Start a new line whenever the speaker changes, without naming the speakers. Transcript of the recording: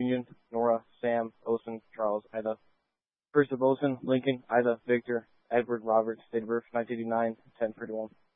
Union, Nora, Sam, Olson, Charles, Ida. First of Olson, Lincoln, Ida, Victor, Edward, Robert, date of birth 1989, 10:31.